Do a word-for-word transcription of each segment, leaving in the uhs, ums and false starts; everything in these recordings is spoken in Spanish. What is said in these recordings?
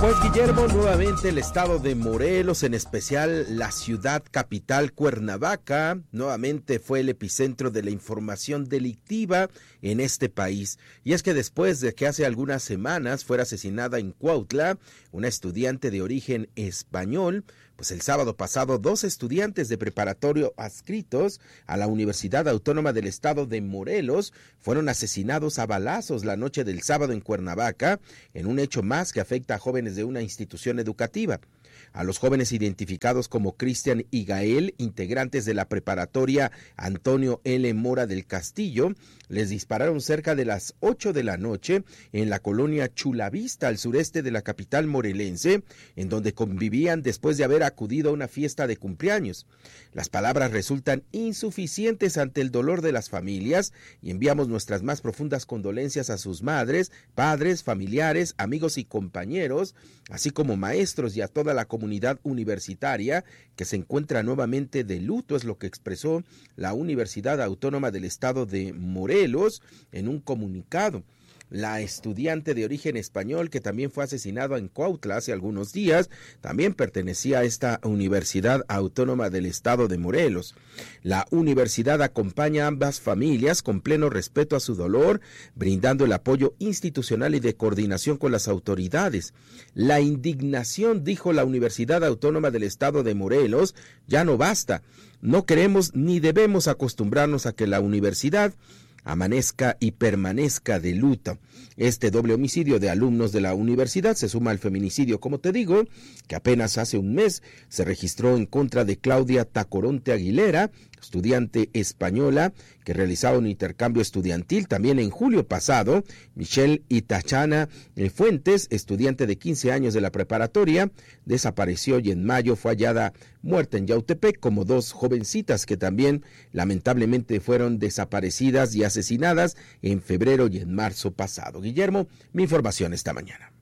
Pues Guillermo, nuevamente el estado de Morelos, en especial la ciudad capital Cuernavaca, nuevamente fue el epicentro de la información delictiva en este país. Y es que después de que hace algunas semanas fuera asesinada en Cuautla una estudiante de origen español, pues el sábado pasado dos estudiantes de preparatorio adscritos a la Universidad Autónoma del Estado de Morelos fueron asesinados a balazos la noche del sábado en Cuernavaca, en un hecho más que afecta a jóvenes de una institución educativa. A los jóvenes identificados como Cristian y Gael, integrantes de la preparatoria Antonio L. Mora del Castillo, les dispararon cerca de las ocho de la noche en la colonia Chulavista, al sureste de la capital morelense, en donde convivían después de haber acudido a una fiesta de cumpleaños. Las palabras resultan insuficientes ante el dolor de las familias y enviamos nuestras más profundas condolencias a sus madres, padres, familiares, amigos y compañeros, así como maestros y a toda la comunidad universitaria que se encuentra nuevamente de luto, es lo que expresó la Universidad Autónoma del Estado de Morelos en un comunicado. La estudiante de origen español que también fue asesinada en Cuautla hace algunos días también pertenecía a esta Universidad Autónoma del Estado de Morelos. La universidad acompaña a ambas familias con pleno respeto a su dolor, brindando el apoyo institucional y de coordinación con las autoridades. La indignación, dijo la Universidad Autónoma del Estado de Morelos, ya no basta. No queremos ni debemos acostumbrarnos a que la universidad amanezca y permanezca de luto. Este doble homicidio de alumnos de la universidad se suma al feminicidio, como te digo, que apenas hace un mes se registró en contra de Claudia Tacoronte Aguilera, estudiante española que realizaba un intercambio estudiantil. También en julio pasado, Michelle Itachana Fuentes, estudiante de quince años de la preparatoria, desapareció y en mayo fue hallada muerta en Yautepec, como dos jovencitas que también lamentablemente fueron desaparecidas y asesinadas en febrero y en marzo pasado. Guillermo, mi información esta mañana.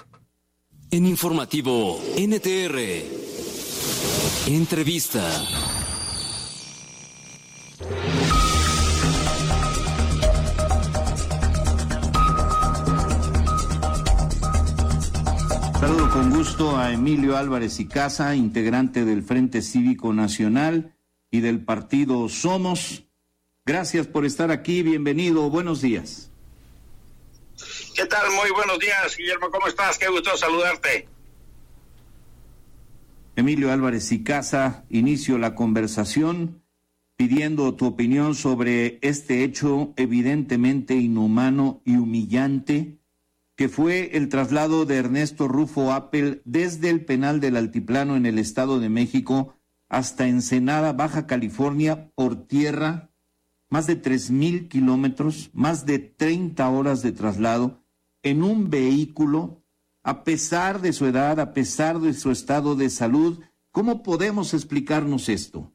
En Informativo N T R, entrevista. Saludo con gusto a Emilio Álvarez y Casa, integrante del Frente Cívico Nacional y del partido Somos. Gracias por estar aquí, bienvenido, buenos días. ¿Qué tal? Muy buenos días, Guillermo, ¿cómo estás? Qué gusto saludarte. Emilio Álvarez y Casa, inicio la conversación pidiendo tu opinión sobre este hecho evidentemente inhumano y humillante, que fue el traslado de Ernesto Rufo Appel desde el penal del Altiplano en el Estado de México hasta Ensenada, Baja California, por tierra, más de tres mil kilómetros, más de treinta horas de traslado en un vehículo, a pesar de su edad, a pesar de su estado de salud. ¿Cómo podemos explicarnos esto?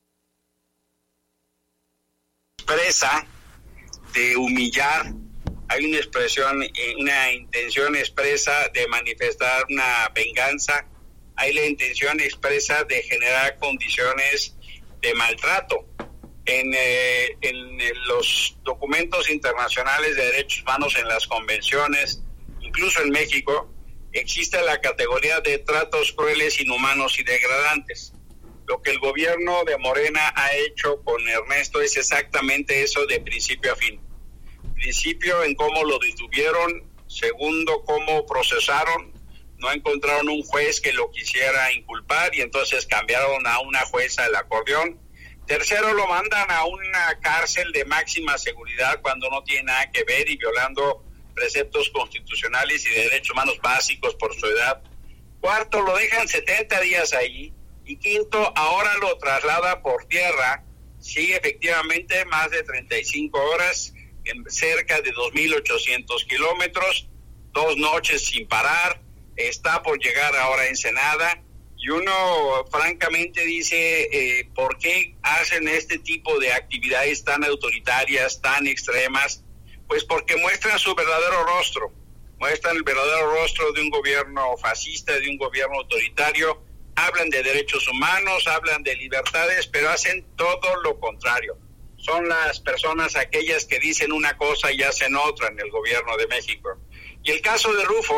Expresa de humillar. Hay una expresión, una intención expresa de manifestar una venganza. Hay la intención expresa de generar condiciones de maltrato. En, eh, en los documentos internacionales de derechos humanos, en las convenciones, incluso en México, existe la categoría de tratos crueles, inhumanos y degradantes. Lo que el gobierno de Morena ha hecho con Ernesto es exactamente eso, de principio a fin. Principio en cómo lo detuvieron, segundo cómo procesaron, no encontraron un juez que lo quisiera inculpar y entonces cambiaron a una jueza del acordeón. Tercero, lo mandan a una cárcel de máxima seguridad cuando no tiene nada que ver y violando preceptos constitucionales y de derechos humanos básicos por su edad. Cuarto, lo dejan setenta días ahí. Y quinto, ahora lo traslada por tierra, sí, efectivamente, más de treinta y cinco horas, en cerca de dos mil ochocientos kilómetros, dos noches sin parar, está por llegar ahora a Ensenada, y uno francamente dice, eh, ¿por qué hacen este tipo de actividades tan autoritarias, tan extremas? Pues porque muestran su verdadero rostro, muestran el verdadero rostro de un gobierno fascista, de un gobierno autoritario. Hablan de derechos humanos, hablan de libertades, pero hacen todo lo contrario. Son las personas aquellas que dicen una cosa y hacen otra en el gobierno de México. Y el caso de Rufo,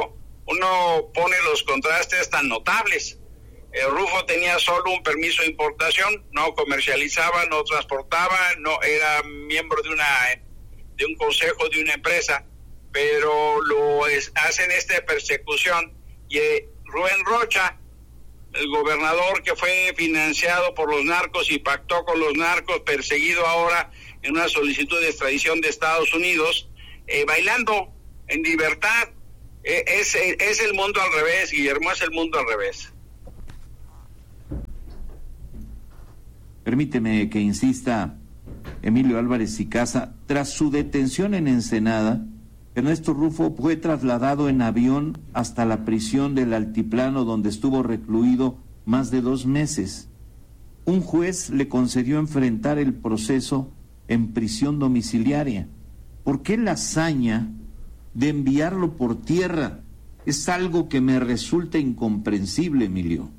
uno pone los contrastes tan notables. El Rufo tenía solo un permiso de importación, no comercializaba, no transportaba, no era miembro de una de un consejo de una empresa, pero lo es, hacen esta persecución. Y eh, Rubén Rocha, el gobernador que fue financiado por los narcos y pactó con los narcos, perseguido ahora en una solicitud de extradición de Estados Unidos, eh, bailando en libertad. Eh, es, es el mundo al revés, Guillermo, es el mundo al revés. Permíteme que insista, Emilio Álvarez y Casa, tras su detención en Ensenada, Ernesto Rufo fue trasladado en avión hasta la prisión del Altiplano, donde estuvo recluido más de dos meses. Un juez le concedió enfrentar el proceso en prisión domiciliaria. ¿Por qué la hazaña de enviarlo por tierra? Es algo que me resulta incomprensible, Emilio.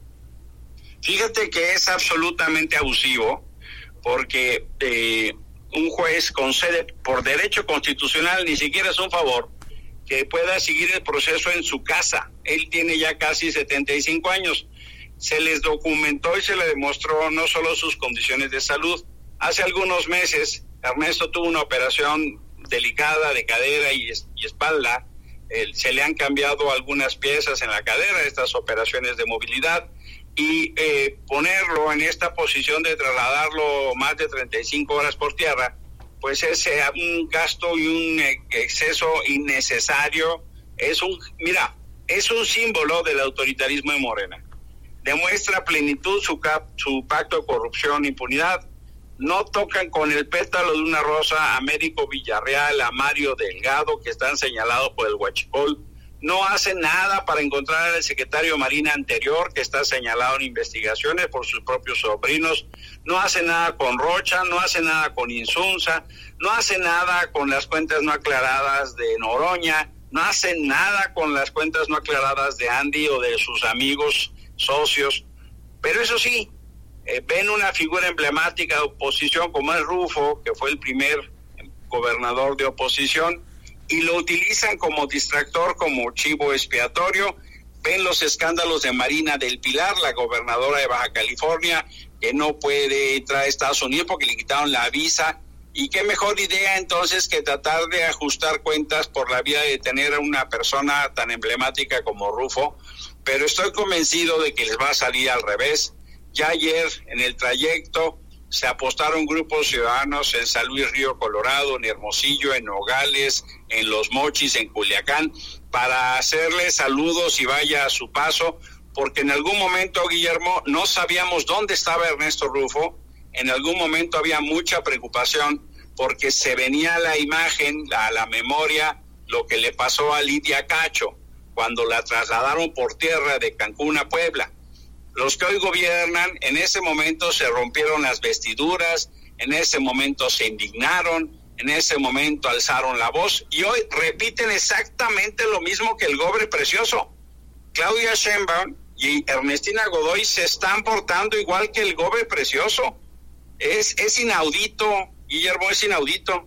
Fíjate que es absolutamente abusivo, porque eh, un juez concede por derecho constitucional, ni siquiera es un favor, que pueda seguir el proceso en su casa. Él tiene ya casi setenta y cinco años. Se les documentó y se le demostró no solo sus condiciones de salud. Hace algunos meses, Ernesto tuvo una operación delicada de cadera y, y espalda. Eh, se le han cambiado algunas piezas en la cadera, estas operaciones de movilidad, y eh, ponerlo en esta posición de trasladarlo más de treinta y cinco horas por tierra, pues es eh, un gasto y un eh, exceso innecesario. Es un, mira, es un símbolo del autoritarismo de Morena. Demuestra plenitud su, cap, su pacto de corrupción e impunidad. No tocan con el pétalo de una rosa a Américo Villarreal, a Mario Delgado, que están señalados por el huachicol. No hacen nada para encontrar al secretario Marina anterior, que está señalado en investigaciones por sus propios sobrinos. No hacen nada con Rocha, no hacen nada con Insunza, no hacen nada con las cuentas no aclaradas de Noroña, no hacen nada con las cuentas no aclaradas de Andy o de sus amigos, socios. Pero eso sí, eh, ven una figura emblemática de oposición como es Rufo, que fue el primer gobernador de oposición, y lo utilizan como distractor, como chivo expiatorio. Ven los escándalos de Marina del Pilar, la gobernadora de Baja California, que no puede entrar a Estados Unidos porque le quitaron la visa. Y qué mejor idea entonces que tratar de ajustar cuentas por la vía de tener a una persona tan emblemática como Rufo. Pero estoy convencido de que les va a salir al revés. Ya ayer en el trayecto se apostaron grupos ciudadanos en San Luis Río Colorado, en Hermosillo, en Nogales, en Los Mochis, en Culiacán, para hacerle saludos y vaya a su paso, porque en algún momento, Guillermo, no sabíamos dónde estaba Ernesto Rufo. En algún momento había mucha preocupación porque se venía a la imagen, a la memoria, lo que le pasó a Lidia Cacho cuando la trasladaron por tierra de Cancún a Puebla. Los que hoy gobiernan, en ese momento se rompieron las vestiduras, en ese momento se indignaron, en ese momento alzaron la voz y hoy repiten exactamente lo mismo que el Gobre Precioso. Claudia Sheinbaum y Ernestina Godoy se están portando igual que el Gobre Precioso. Es, es inaudito, Guillermo, es inaudito.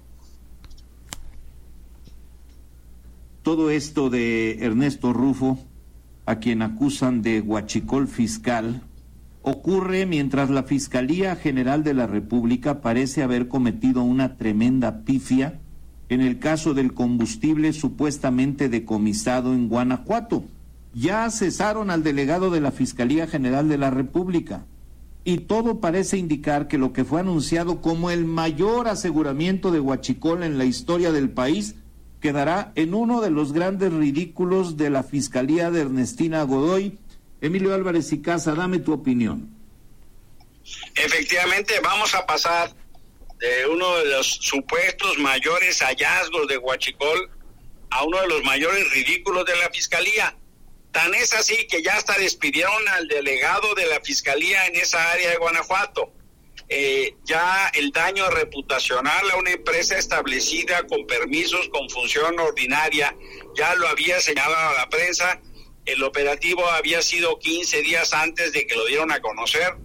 Todo esto de Ernesto Rufo, a quien acusan de huachicol fiscal, ocurre mientras la Fiscalía General de la República parece haber cometido una tremenda pifia en el caso del combustible supuestamente decomisado en Guanajuato. Ya cesaron al delegado de la Fiscalía General de la República y todo parece indicar que lo que fue anunciado como el mayor aseguramiento de huachicol en la historia del país quedará en uno de los grandes ridículos de la Fiscalía de Ernestina Godoy. Emilio Álvarez y Casa, dame tu opinión. Efectivamente, vamos a pasar de uno de los supuestos mayores hallazgos de huachicol a uno de los mayores ridículos de la Fiscalía. Tan es así que ya hasta despidieron al delegado de la Fiscalía en esa área de Guanajuato. Eh, ya el daño reputacional a una empresa establecida con permisos, con función ordinaria, ya lo había señalado a la prensa. El operativo había sido quince días antes de que lo dieron a conocer.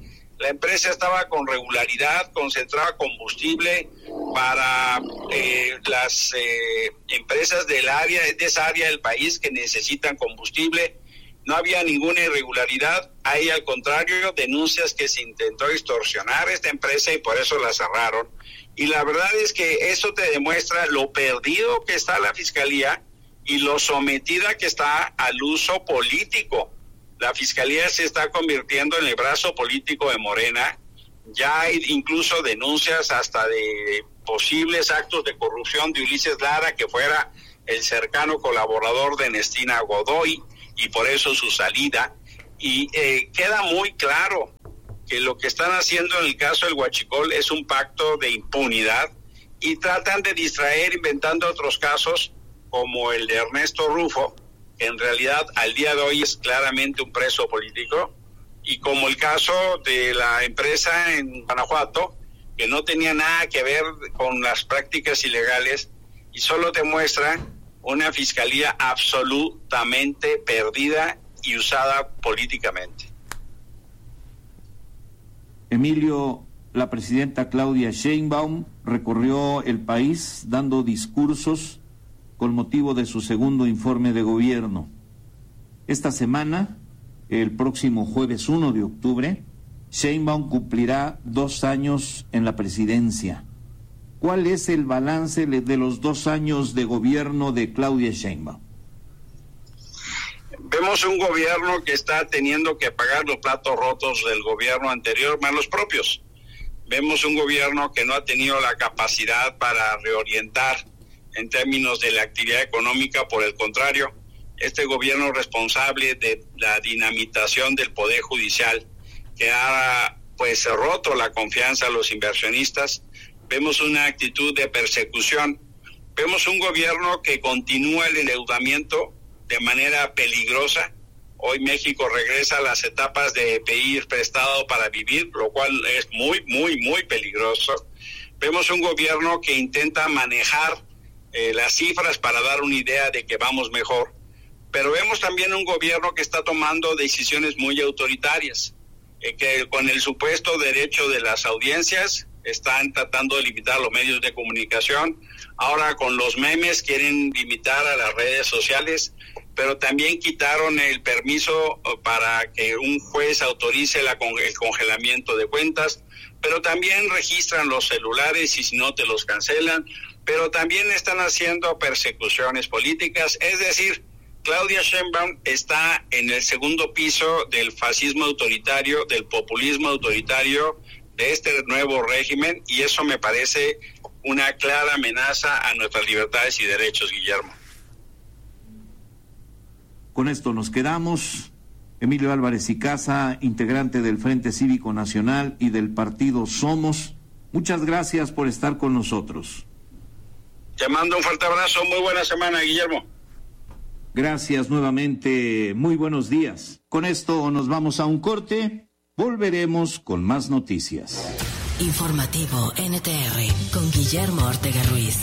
La empresa estaba con regularidad, concentraba combustible para eh, las eh, empresas del área, de esa área del país que necesitan combustible. No había ninguna irregularidad. Hay, al contrario, denuncias que se intentó extorsionar esta empresa y por eso la cerraron. Y la verdad es que eso te demuestra lo perdido que está la Fiscalía y lo sometida que está al uso político. La Fiscalía se está convirtiendo en el brazo político de Morena. Ya hay incluso denuncias hasta de posibles actos de corrupción de Ulises Lara, que fuera el cercano colaborador de Ernestina Godoy, y por eso su salida. Y eh, queda muy claro que lo que están haciendo en el caso del Huachicol es un pacto de impunidad y tratan de distraer inventando otros casos como el de Ernesto Rufo, que en realidad al día de hoy es claramente un preso político, y como el caso de la empresa en Guanajuato, que no tenía nada que ver con las prácticas ilegales y solo demuestra una fiscalía absolutamente perdida y usada políticamente. Emilio, la presidenta Claudia Sheinbaum recorrió el país dando discursos con motivo de su segundo informe de gobierno. Esta semana, el próximo jueves uno de octubre, Sheinbaum cumplirá dos años en la presidencia. ¿Cuál es el balance de los dos años de gobierno de Claudia Sheinbaum? Vemos un gobierno que está teniendo que pagar los platos rotos del gobierno anterior, más los propios. Vemos un gobierno que no ha tenido la capacidad para reorientar en términos de la actividad económica. Por el contrario, este gobierno responsable de la dinamitación del Poder Judicial, que ha pues roto la confianza a los inversionistas. Vemos una actitud de persecución. Vemos un gobierno que continúa el endeudamiento de manera peligrosa. Hoy México regresa a las etapas de pedir prestado para vivir, lo cual es muy, muy, muy peligroso. Vemos un gobierno que intenta manejar eh, las cifras para dar una idea de que vamos mejor. Pero vemos también un gobierno que está tomando decisiones muy autoritarias, eh, que con el supuesto derecho de las audiencias están tratando de limitar los medios de comunicación. Ahora con los memes quieren limitar a las redes sociales, pero también quitaron el permiso para que un juez autorice la, el congelamiento de cuentas, pero también registran los celulares y si no te los cancelan, pero también están haciendo persecuciones políticas. Es decir, Claudia Sheinbaum está en el segundo piso del fascismo autoritario, del populismo autoritario de este nuevo régimen, y eso me parece una clara amenaza a nuestras libertades y derechos, Guillermo. Con esto nos quedamos. Emilio Álvarez y Casa, integrante del Frente Cívico Nacional y del partido Somos, muchas gracias por estar con nosotros. Te mando un fuerte abrazo, muy buena semana, Guillermo. Gracias nuevamente, muy buenos días. Con esto nos vamos a un corte, volveremos con más noticias. Informativo N T R con Guillermo Ortega Ruiz.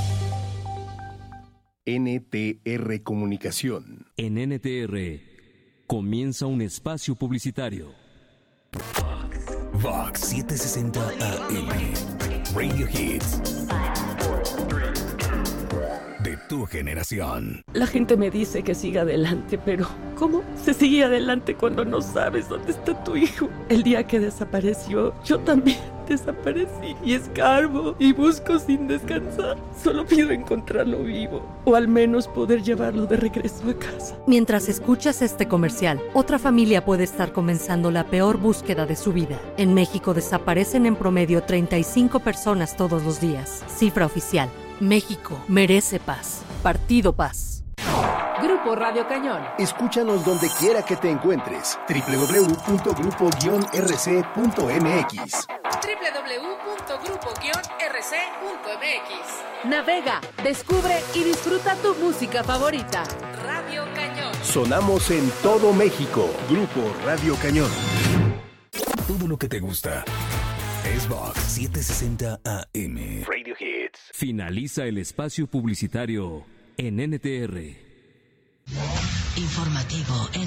N T R Comunicación. En N T R comienza un espacio publicitario. Vox setecientos sesenta A M. Radio Hits. De tu generación. La gente me dice que siga adelante, pero ¿cómo se sigue adelante cuando no sabes dónde está tu hijo? El día que desapareció, yo también desaparecí y escarbo y busco sin descansar. Solo pido encontrarlo vivo o al menos poder llevarlo de regreso a casa. Mientras escuchas este comercial, otra familia puede estar comenzando la peor búsqueda de su vida. En México desaparecen en promedio treinta y cinco personas todos los días. Cifra oficial. México merece paz. Partido Paz. Grupo Radio Cañón. Escúchanos donde quiera que te encuentres. doble u doble u doble u punto grupo guion r c punto m x. doble u doble u doble u punto grupo guion r c punto m x. Navega, descubre y disfruta tu música favorita. Radio Cañón. Sonamos en todo México. Grupo Radio Cañón. Todo lo que te gusta es Vox setecientos sesenta A M. Radio Hits. Finaliza el espacio publicitario en N T R. Informativo N